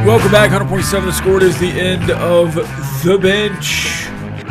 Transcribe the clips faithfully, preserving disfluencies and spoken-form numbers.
Welcome back. one hundred point seven The Score. It is the end of The Bench.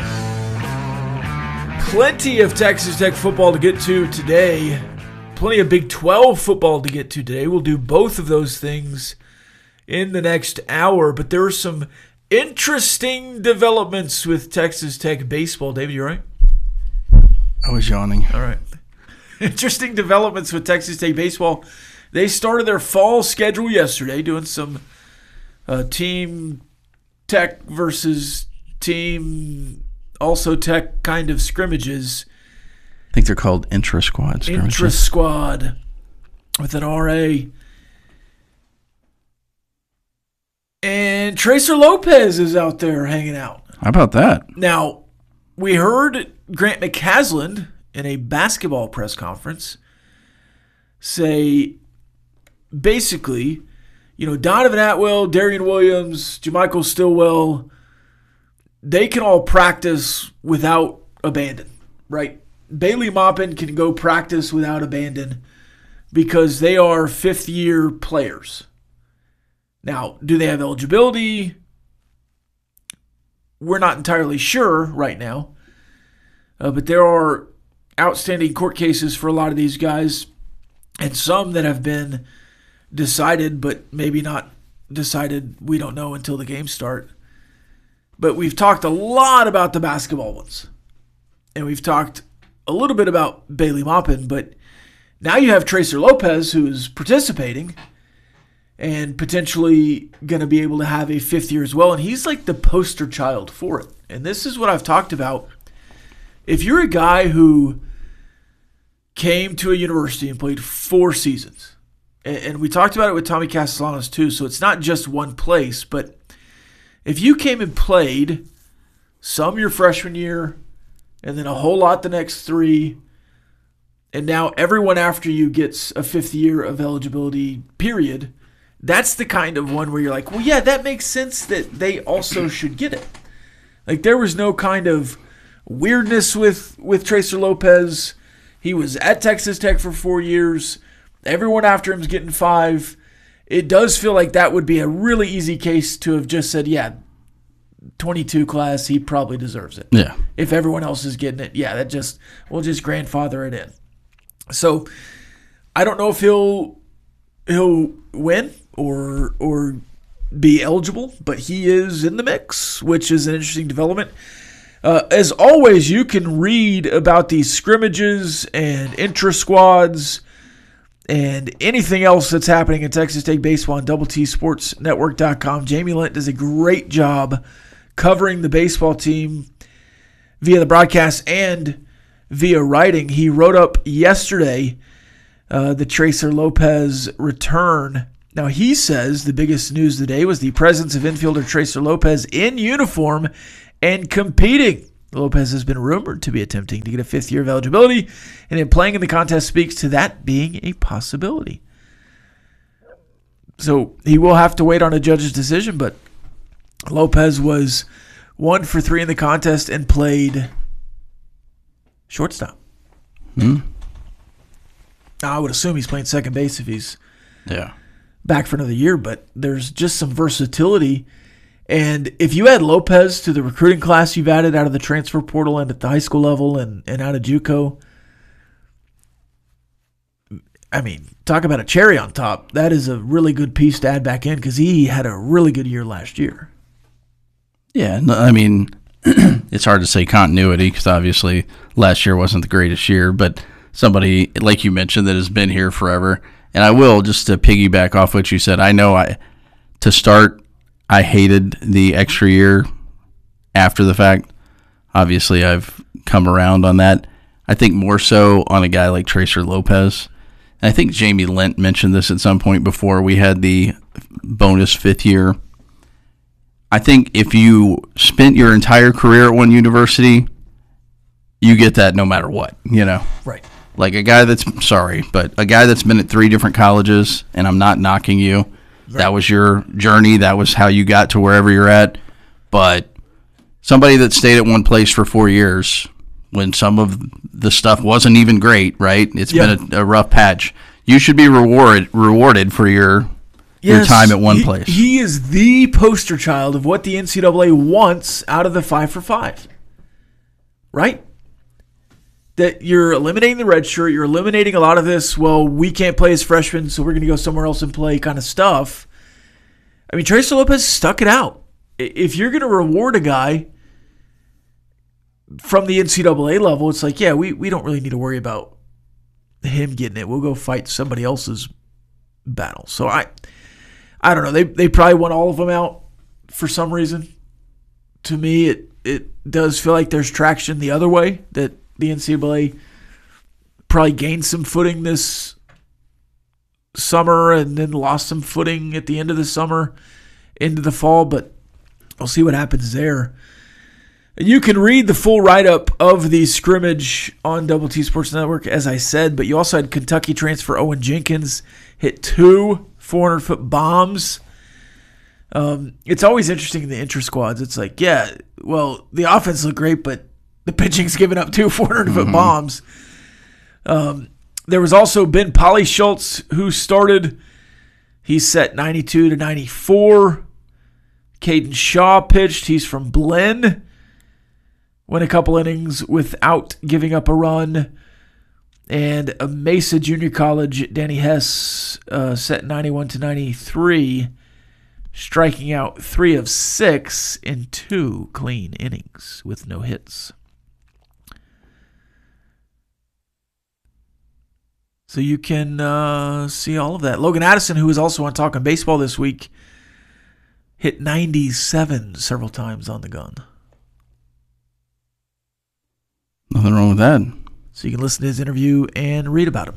Plenty of Texas Tech football to get to today. Plenty of Big twelve football to get to today. We'll do both of those things in the next hour. But there are some interesting developments with Texas Tech baseball. David, you all right? I was yawning. All right. Interesting developments with Texas Tech baseball. They started their fall schedule yesterday, doing some uh, team Tech versus team also Tech kind of scrimmages. I think they're called intra-squad scrimmages. Intra-squad with an R A. And Tracer Lopez is out there hanging out. How about that? Now, we heard Grant McCasland in a basketball press conference say basically, you know, Donovan Atwell, Darian Williams, JaMychal Stillwell, they can all practice without abandon, right? Bailey Maupin can go practice without abandon because they are fifth-year players. Now, do they have eligibility? We're not entirely sure right now, uh, but there are outstanding court cases for a lot of these guys, and some that have been decided, but maybe not decided. We don't know until the games start. But we've talked a lot about the basketball ones, and we've talked a little bit about Bailey Maupin, but now you have Tracer Lopez, who's participating and potentially going to be able to have a fifth year as well, and he's like the poster child for it. And this is what I've talked about. If you're a guy who came to a university and played four seasons, and we talked about it with Tommy Castellanos too, so it's not just one place, but if you came and played some your freshman year and then a whole lot the next three, and now everyone after you gets a fifth year of eligibility, period, that's the kind of one where you're like, well, yeah, that makes sense that they also should get it. Like, there was no kind of weirdness with, with Tracer Lopez. He was at Texas Tech for four years. Everyone after him is getting five. It does feel like that would be a really easy case to have just said, yeah, twenty-two class, he probably deserves it. Yeah. If everyone else is getting it, yeah, that just, we'll just grandfather it in. So I don't know if he'll he'll win or or be eligible, but he is in the mix, which is an interesting development. Uh, as always, you can read about these scrimmages and intra-squads and anything else that's happening in Texas Tech baseball on double T Sports Network dot com. Jamie Lent does a great job covering the baseball team via the broadcast and via writing. He wrote up yesterday uh, the Tracer Lopez return. Now, he says the biggest news today was the presence of infielder Tracer Lopez in uniform and competing. Lopez has been rumored to be attempting to get a fifth year of eligibility, and in playing in the contest speaks to that being a possibility. So he will have to wait on a judge's decision, but Lopez was one for three in the contest and played shortstop. Hmm. Now, I would assume he's playing second base if he's yeah. back for another year, but there's just some versatility. And if you add Lopez to the recruiting class you've added out of the transfer portal and at the high school level and, and out of JUCO, I mean, talk about a cherry on top. That is a really good piece to add back in because he had a really good year last year. Yeah, no, I mean, it's hard to say continuity because obviously last year wasn't the greatest year, but somebody, like you mentioned, that has been here forever. And I will, just to piggyback off what you said, I know I to start, I hated the extra year after the fact. Obviously, I've come around on that. I think more so on a guy like Tracer Lopez. And I think Jamie Lent mentioned this at some point before. We had the bonus fifth year. I think if you spent your entire career at one university, you get that no matter what, you know? Right. Like a guy that's, sorry, but a guy that's been at three different colleges, and I'm not knocking you. Right. That was your journey. That was how you got to wherever you're at. But somebody that stayed at one place for four years when some of the stuff wasn't even great, right? It's yeah. been a, a rough patch. You should be rewarded rewarded for your your Yes, time at one he, place. He is the poster child of what the N C double A wants out of the five for five. Right? That you're eliminating the red shirt, you're eliminating a lot of this, well, we can't play as freshmen, so we're going to go somewhere else and play kind of stuff. I mean, Tracer Lopez stuck it out. If you're going to reward a guy from the N C double A level, it's like, yeah, we, we don't really need to worry about him getting it. We'll go fight somebody else's battle. So I I don't know. They they probably want all of them out for some reason. To me, it, it does feel like there's traction the other way, that the N C double A probably gained some footing this summer and then lost some footing at the end of the summer into the fall, but we'll see what happens there. You can read the full write-up of the scrimmage on Double T Sports Network, as I said, but you also had Kentucky transfer Owen Jenkins hit two four hundred foot bombs. Um, it's always interesting in the intra-squads. It's like, yeah, well, the offense looked great, but the pitching's giving up two four hundred foot mm-hmm. bombs. Um, there was also Ben Polly Schultz, who started. He set ninety-two to ninety-four. Caden Shaw pitched. He's from Blinn. Went a couple innings without giving up a run. And a Mesa Junior College, Danny Hess, uh, set ninety-one to ninety-three, striking out three of six in two clean innings with no hits. So you can uh, see all of that. Logan Addison, who was also on Talking Baseball this week, hit ninety-seven several times on the gun. Nothing wrong with that. So you can listen to his interview and read about him.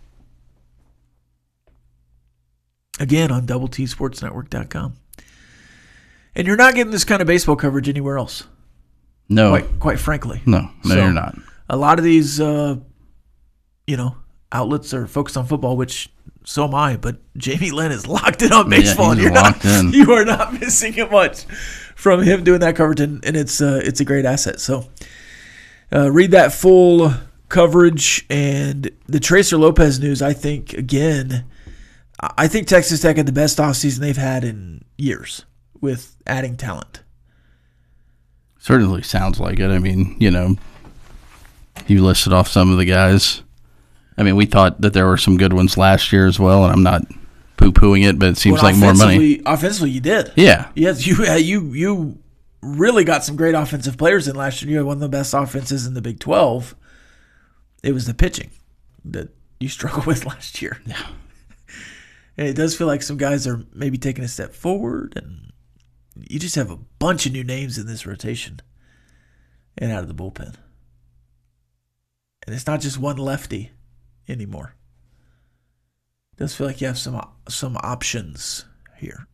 Again, on double T sports network dot com. And you're not getting this kind of baseball coverage anywhere else. No. Quite, quite frankly. No, no, so you're not. A lot of these, uh, you know, outlets are focused on football, which so am I, but Jamie Lynn is locked in on baseball. Yeah, and you're locked not, in. You are not missing much from him doing that coverage, and, and it's, uh, it's a great asset. So uh, read that full coverage. And the Tracer Lopez news, I think, again, I think Texas Tech had the best offseason they've had in years with adding talent. Certainly sounds like it. I mean, you know, you listed off some of the guys. I mean, we thought that there were some good ones last year as well, and I'm not poo-pooing it, but it seems well, like more money. Offensively, you did. Yeah. Yes, you you you really got some great offensive players in last year. You had one of the best offenses in the Big twelve. It was the pitching that you struggled with last year. Yeah. And it does feel like some guys are maybe taking a step forward, and you just have a bunch of new names in this rotation and out of the bullpen. And it's not just one lefty anymore. It does feel like you have some some options here.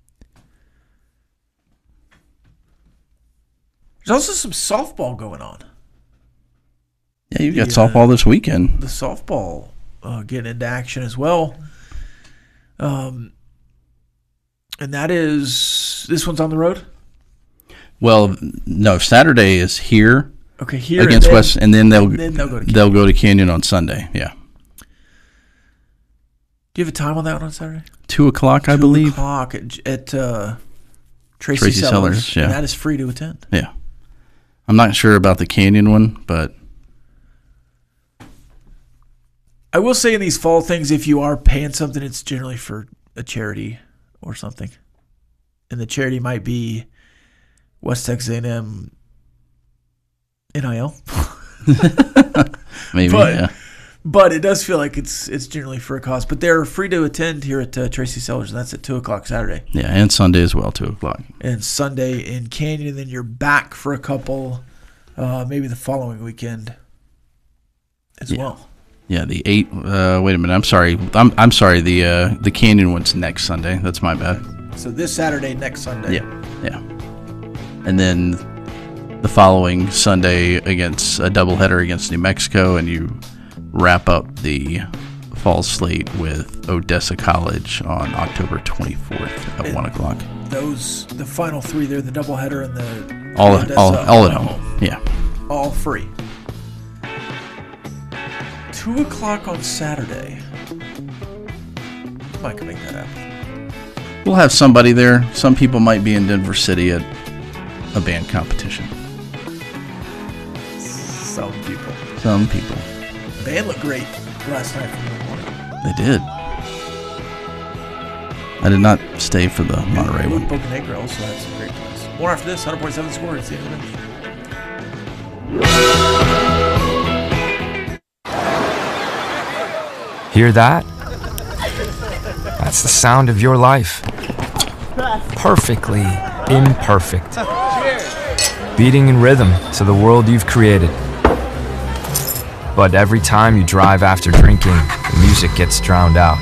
There's also some softball going on. Yeah, you've got the, softball uh, this weekend. The softball uh, getting into action as well. Um, and that is, this one's on the road? Well, no, Saturday is here. Okay, here against and then, West, and then they'll and then they'll go to Canyon. they'll go to Canyon on Sunday. Yeah. Do you have a time on that one on Saturday? Two o'clock, I Two believe. o'clock at, at uh, Tracy, Tracy Sellers. Sellers, yeah. And that is free to attend. Yeah. I'm not sure about the Canyon one, but I will say in these fall things, if you are paying something, it's generally for a charity or something. And the charity might be West Texas A and M N I L. Maybe, but, yeah. But it does feel like it's it's generally for a cause. But they're free to attend here at uh, Tracy Sellers, and that's at two o'clock Saturday. Yeah, and Sunday as well, two o'clock. And Sunday in Canyon, and then you're back for a couple, uh, maybe the following weekend as yeah. well. Yeah, the eight. Uh, wait a minute. I'm sorry. I'm I'm sorry. The uh, the Canyon one's next Sunday. That's my bad. So this Saturday, next Sunday. Yeah, yeah. And then the following Sunday against a doubleheader against New Mexico, and you wrap up the fall slate with Odessa College on October twenty-fourth at and one o'clock. Those the final three there, the doubleheader and the all Odessa, all all at home. home. Yeah, all free. Two o'clock on Saturday. Mike can make that happen. We'll have somebody there. Some people might be in Denver City at a band competition. Some people. Some people. Band looked great last night from the morning. They did. I did not stay for the Monterey one. Boca Negra also had some great plays. More after this, one hundred point seven Score. It's the end of the Hear that? That's the sound of your life. Perfectly imperfect. Beating in rhythm to the world you've created. But every time you drive after drinking, the music gets drowned out.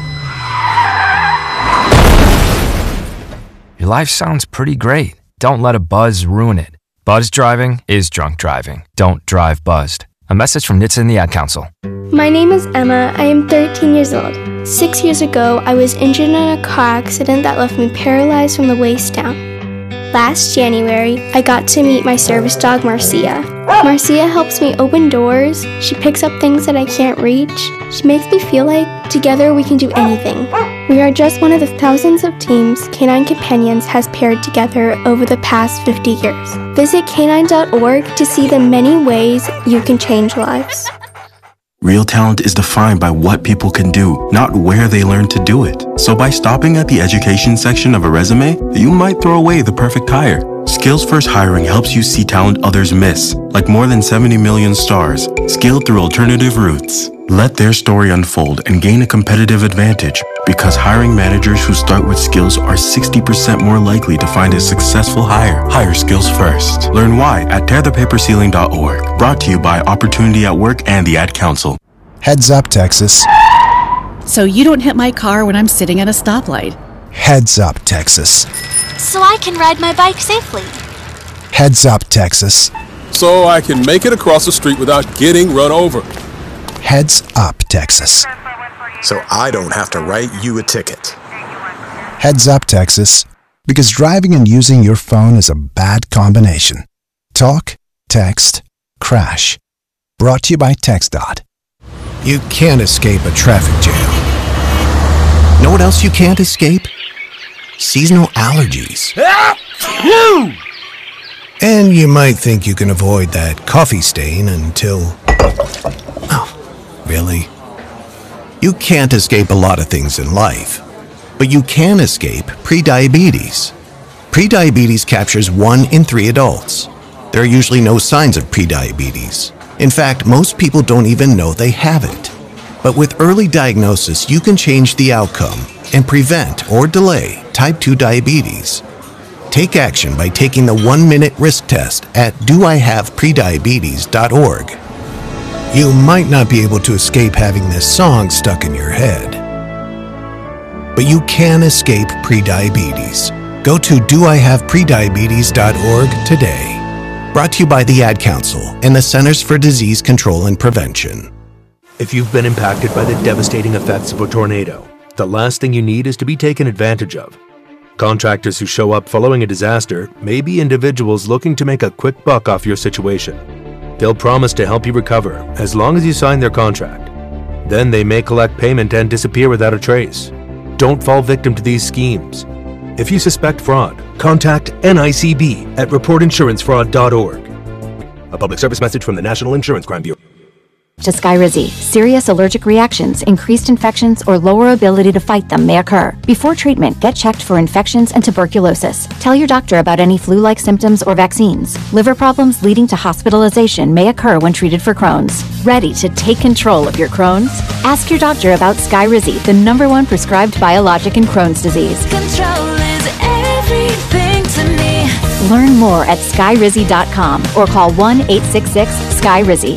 Your life sounds pretty great. Don't let a buzz ruin it. Buzz driving is drunk driving. Don't drive buzzed. A message from N H T S A and the Ad Council. My name is Emma. I am thirteen years old. Six years ago, I was injured in a car accident that left me paralyzed from the waist down. Last January, I got to meet my service dog, Marcia. Marcia helps me open doors. She picks up things that I can't reach. She makes me feel like together we can do anything. We are just one of the thousands of teams Canine Companions has paired together over the past fifty years. Visit canine dot org to see the many ways you can change lives. Real talent is defined by what people can do, not where they learn to do it. So by stopping at the education section of a resume, you might throw away the perfect hire. Skills First Hiring helps you see talent others miss, like more than seventy million stars, scaled through alternative routes. Let their story unfold and gain a competitive advantage, because hiring managers who start with skills are sixty percent more likely to find a successful hire. Hire skills first. Learn why at tear the paper ceiling dot org. Brought to you by Opportunity at Work and the Ad Council. Heads up, Texas. So you don't hit my car when I'm sitting at a stoplight. Heads up, Texas. So I can ride my bike safely. Heads up, Texas. So I can make it across the street without getting run over. Heads up, Texas. So I don't have to write you a ticket. Heads up, Texas. Because driving and using your phone is a bad combination. Talk, text, crash. Brought to you by TextDot. You can't escape a traffic jam. Know what else you can't escape? Seasonal allergies. And you might think you can avoid that coffee stain until... Oh, really? You can't escape a lot of things in life, but you can escape prediabetes. Prediabetes captures one in three adults. There are usually no signs of prediabetes. In fact, most people don't even know they have it. But with early diagnosis, you can change the outcome and prevent or delay type two diabetes. Take action by taking the one-minute risk test at do I have prediabetes dot org. You might not be able to escape having this song stuck in your head, but you can escape prediabetes. Go to do I have prediabetes dot org today. Brought to you by the Ad Council and the Centers for Disease Control and Prevention. If you've been impacted by the devastating effects of a tornado, the last thing you need is to be taken advantage of. Contractors who show up following a disaster may be individuals looking to make a quick buck off your situation. They'll promise to help you recover as long as you sign their contract. Then they may collect payment and disappear without a trace. Don't fall victim to these schemes. If you suspect fraud, contact N I C B at report insurance fraud dot org. A public service message from the National Insurance Crime Bureau. To Skyrizi, serious allergic reactions, increased infections, or lower ability to fight them may occur. Before treatment, get checked for infections and tuberculosis. Tell your doctor about any flu-like symptoms or vaccines. Liver problems leading to hospitalization may occur when treated for Crohn's. Ready to take control of your Crohn's? Ask your doctor about Skyrizi, the number one prescribed biologic in Crohn's disease. Control is everything to me. Learn more at skyrizi dot com or call one eight six six Skyrizi.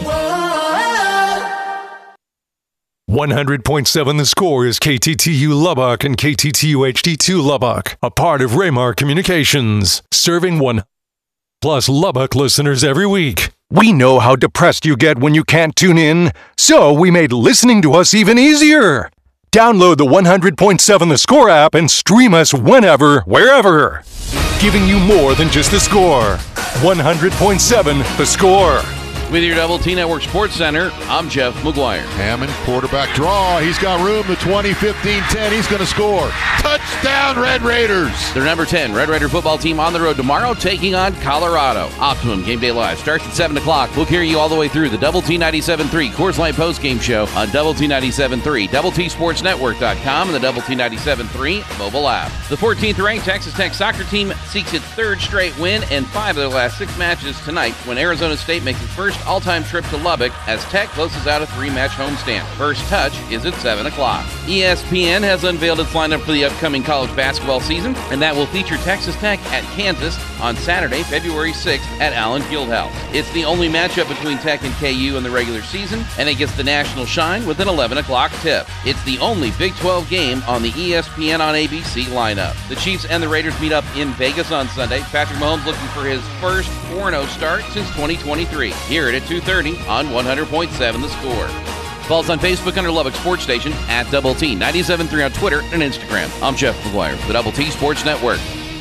one hundred point seven The Score is K T T U Lubbock and K T T U H D two Lubbock, a part of Raymar Communications, serving one plus Lubbock listeners every week. We know how depressed you get when you can't tune in, so we made listening to us even easier. Download the one hundred point seven The Score app and stream us whenever, wherever, giving you more than just the score. one hundred point seven The Score. With your Double T Network Sports Center, I'm Jeff McGuire. Hammond, quarterback draw. He's got room, the twenty, fifteen, ten. He's going to score. Touchdown, Red Raiders. Their number ten Red Raider football team on the road tomorrow, taking on Colorado. Optimum Game Day Live starts at seven o'clock. We'll carry you all the way through the Double T ninety-seven point three Coors Light postgame show on Double T ninety-seven point three, Double T Sports Network dot com, and the Double T ninety-seven point three mobile app. The fourteenth ranked Texas Tech soccer team seeks its third straight win and five of their last six matches tonight when Arizona State makes its first all-time trip to Lubbock as Tech closes out a three-match homestand. First touch is at seven o'clock. E S P N has unveiled its lineup for the upcoming college basketball season, and that will feature Texas Tech at Kansas on Saturday, February sixth at Allen Fieldhouse. It's the only matchup between Tech and K U in the regular season, and it gets the national shine with an eleven o'clock tip. It's the only Big twelve game on the E S P N on A B C lineup. The Chiefs and the Raiders meet up in Vegas on Sunday. Patrick Mahomes looking for his first four and oh start since twenty twenty-three. Hear it at two thirty on one hundred point seven The Score. Follow us on Facebook under Lubbock Sports Station, at Double T ninety-seven point three on Twitter and Instagram. I'm Jeff McGuire, the Double T Sports Network.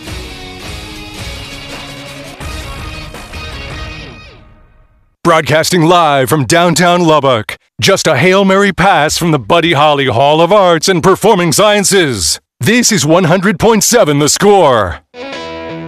Broadcasting live from downtown Lubbock. Just a Hail Mary pass from the Buddy Holly Hall of Arts and Performing Sciences. This is one hundred point seven The Score.